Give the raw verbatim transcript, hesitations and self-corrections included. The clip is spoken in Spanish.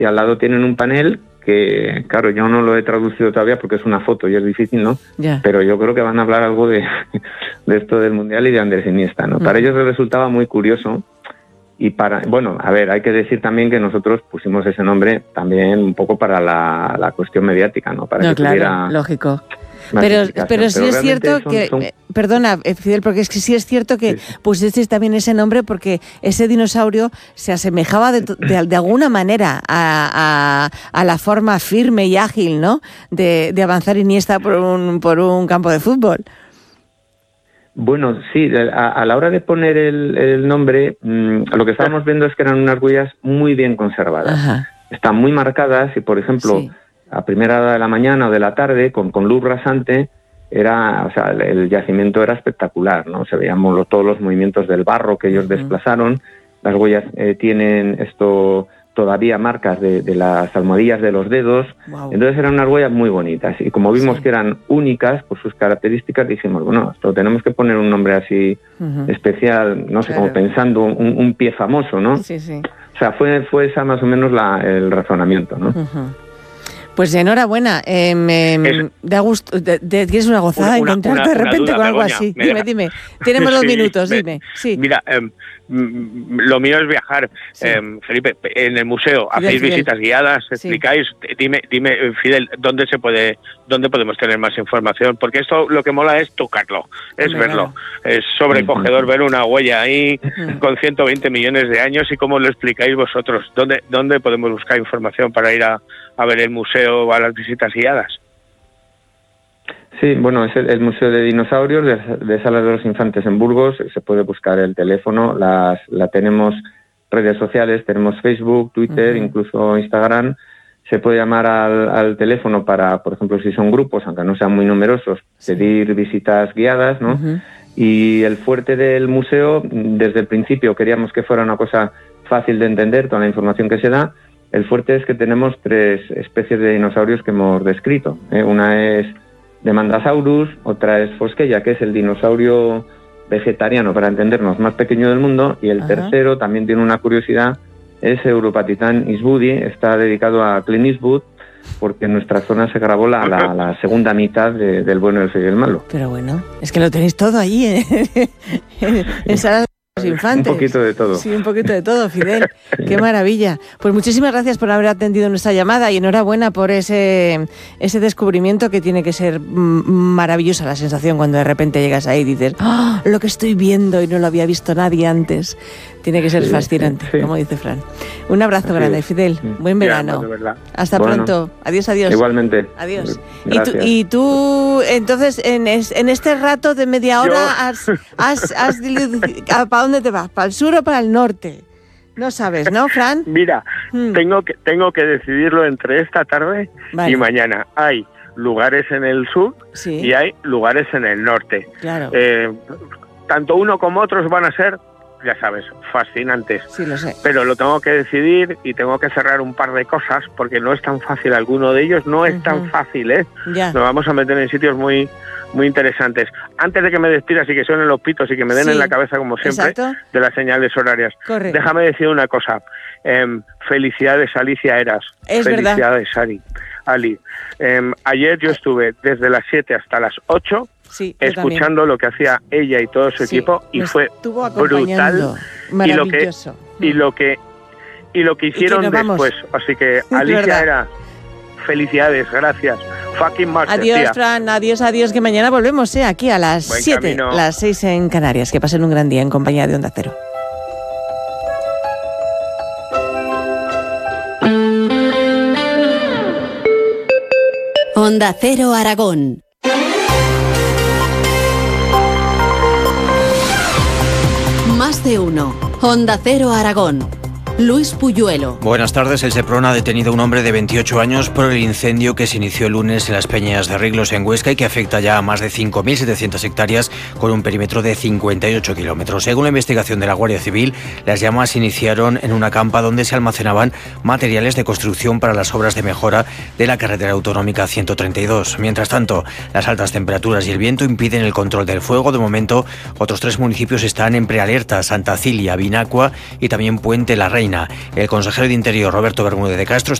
y al lado tienen un panel que, claro, yo no lo he traducido todavía porque es una foto y es difícil, ¿no? Yeah. Pero yo creo que van a hablar algo de, de esto del Mundial y de Andrés Iniesta, ¿no? Uh-huh. Para ellos les resultaba muy curioso y para, bueno, a ver, hay que decir también que nosotros pusimos ese nombre también un poco para la, la cuestión mediática, ¿no? Para no, que claro, tuviera... lógico. Pero, pero sí pero es cierto son, que, son... perdona, Fidel, porque es que sí es cierto que sí. pusisteis también ese nombre porque ese dinosaurio se asemejaba de, de, de alguna manera a, a, a la forma firme y ágil, ¿no? De, de avanzar Iniesta por un, por un campo de fútbol. Bueno, sí, a, a la hora de poner el, el nombre, mmm, lo que estábamos viendo es que eran unas huellas muy bien conservadas. Ajá. Están muy marcadas y, por ejemplo... Sí. a primera hora de la mañana o de la tarde, con, con luz rasante, era, o sea, el, el yacimiento era espectacular, ¿no? Se veían los, todos los movimientos del barro que ellos uh-huh. desplazaron, las huellas eh, tienen esto todavía marcas de, de las almohadillas de los dedos, wow. Entonces eran unas huellas muy bonitas, y como vimos sí. que eran únicas por sus características, dijimos, bueno, esto tenemos que poner un nombre así uh-huh. especial, no sé, claro. como pensando un, un pie famoso, ¿no? Sí, sí. O sea, fue, fue esa más o menos la, el razonamiento, ¿no? Uh-huh. Pues enhorabuena, eh, me es, da gusto, de, de, tienes una gozada una, encontrarte una, de repente duda, con algo Begoña, así. Dime, deja... dime, tenemos dos sí, minutos, me, dime. Sí. Mira, eh, lo mío es viajar. Sí. Eh, Felipe, en el museo Fidel, hacéis Fidel. visitas guiadas, explicáis, sí. dime, dime, Fidel, ¿dónde se puede, dónde podemos tener más información? Porque esto lo que mola es tocarlo, es Venga. verlo. Es sobrecogedor ver una huella ahí uh-huh. con ciento veinte millones de años y cómo lo explicáis vosotros. ¿Dónde, dónde podemos buscar información para ir a, a ver el museo o a las visitas guiadas? Sí, bueno, es el, el Museo de Dinosaurios de, de Salas de los Infantes en Burgos. Se puede buscar el teléfono, las, la tenemos redes sociales, tenemos Facebook, Twitter, uh-huh. incluso Instagram. Se puede llamar al, al teléfono para, por ejemplo, si son grupos, aunque no sean muy numerosos, sí. pedir visitas guiadas, ¿no? Uh-huh. Y el fuerte del museo, desde el principio queríamos que fuera una cosa fácil de entender, toda la información que se da. El fuerte es que tenemos tres especies de dinosaurios que hemos descrito, ¿eh? Una es Demandasaurus, otra es Fosqueya, que es el dinosaurio vegetariano, para entendernos, más pequeño del mundo, y el Ajá. tercero también tiene una curiosidad, es Europatitan eastwoodi, está dedicado a Clint Eastwood, porque en nuestra zona se grabó la, la, la segunda mitad de, del bueno, el feo y el malo. Pero bueno, es que lo tenéis todo allí, ¿eh? en Salas de los Infantes. Un poquito de todo. Sí, un poquito de todo, Fidel. Qué maravilla. Pues muchísimas gracias por haber atendido nuestra llamada y enhorabuena por ese, ese descubrimiento que tiene que ser maravillosa la sensación cuando de repente llegas ahí y dices, ¡oh, lo que estoy viendo y no lo había visto nadie antes! Tiene que ser sí, fascinante, sí, sí. como dice Fran. Un abrazo Así grande, es. Fidel. Sí. Buen verano. Ya, Hasta bueno, pronto. Adiós, adiós. Igualmente. Adiós. Y tú, y tú, entonces, en, es, en este rato de media hora, Yo... has, has, has, has, ¿para dónde te vas? ¿Para el sur o para el norte? No sabes, ¿no, Fran? Mira, hmm. tengo, que, tengo que decidirlo entre esta tarde vale. y mañana. Hay lugares en el sur sí. y hay lugares en el norte. Claro. Eh, tanto uno como otros van a ser, ya sabes, fascinantes. Sí, lo sé. Pero lo tengo que decidir y tengo que cerrar un par de cosas porque no es tan fácil. Alguno de ellos no es uh-huh. tan fácil, ¿eh? Ya. Nos vamos a meter en sitios muy muy interesantes. Antes de que me despidas y que suenen los pitos y que me den sí. en la cabeza, como siempre, Exacto. de las señales horarias. Correcto. Déjame decir una cosa. Eh, felicidades, Alicia Eras. Es felicidades, verdad. Ali. Ali. Eh, ayer yo estuve desde las siete hasta las ocho Sí, escuchando lo que hacía ella y todo su sí, equipo y fue brutal y lo que y lo que y lo que hicieron que después, así que Alicia era felicidades, gracias. Fucking más. Adiós, tía. Fran, adiós, adiós, que mañana volvemos, eh, aquí a las siete, las seis en Canarias. Que pasen un gran día en compañía de Onda Cero. Onda Cero Aragón. Más de uno. Onda Cero Aragón. Luis Puyuelo. Buenas tardes. El Seprona ha detenido a un hombre de veintiocho años por el incendio que se inició el lunes en las Peñas de Riglos, en Huesca, y que afecta ya a más de cinco mil setecientas hectáreas con un perímetro de cincuenta y ocho kilómetros. Según la investigación de la Guardia Civil, las llamas se iniciaron en una campa donde se almacenaban materiales de construcción para las obras de mejora de la carretera autonómica ciento treinta y dos. Mientras tanto, las altas temperaturas y el viento impiden el control del fuego. De momento, otros tres municipios están en prealerta: Santa Cilia, Vinacua y también Puente la Reina. China. El consejero de Interior, Roberto Bermúdez de Castro,